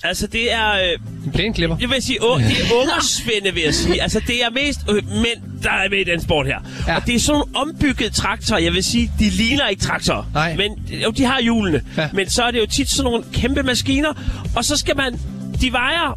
Altså, det er... En plæneklipper. Jeg vil sige, det er ungersvende, vil jeg sige. Altså, det er mest mænd, der er med i den sport her. Ja. Og det er sådan nogle ombyggede traktorer. Jeg vil sige, de ligner ikke traktorer. Nej. Men jo, de har hjulene. Ja. Men så er det jo tit sådan nogle kæmpe maskiner. Og så skal man... De vejer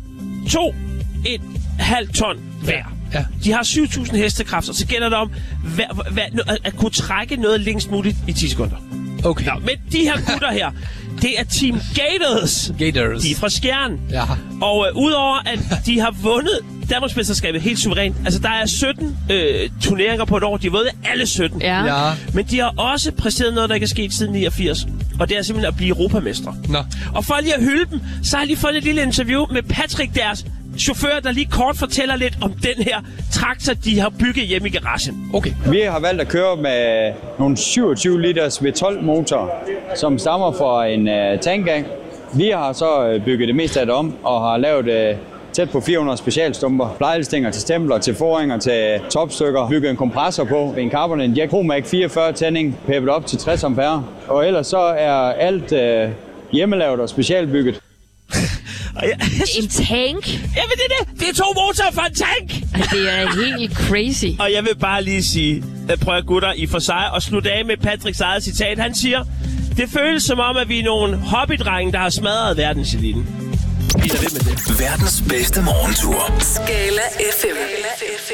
2,5 ton hver. Ja. De har 7.000 hestekræfter, så gælder det om at kunne trække noget længst muligt i 10 sekunder. Okay. Ja, men de her gutter her, det er Team Gators. De er fra Skjern. Ja. Og udover at de har vundet Danmarksmesterskabet helt suverænt, altså der er 17 turneringer på et år, de har vundet alle 17. Ja. Men de har også præsteret noget, der ikke er sket siden 89. Og det er simpelthen at blive europamestre. Nå. Og for lige at hylde dem, så har jeg lige fået et lille interview med Patrick, deres chauffør, der lige kort fortæller lidt om den her traktor, de har bygget hjemme i garagen. Okay. Vi har valgt at køre med nogle 27 liters V12 motor, som stammer fra en tankgang. Vi har så bygget det meste af det om, og har lavet tæt på 400 specialstumper, plejelsstænger til stempler, til foringer, til topstykker, bygget en kompressor på, en carbon inject, Promac 44 tænding, peppet op til 60 ampere. Og ellers så er alt hjemmelavet og specialbygget. En tank? Jamen det er 2 motorer for en tank! Det er helt crazy. Og jeg vil bare lige sige, prøv at gutter, I for sig, og slutte af med Patricks eget citat. Han siger, det føles som om, at vi er nogle hobbydrenge, der har smadret verdenseliten. Vi er ved med det. Verdens bedste morgentur. Skala FM.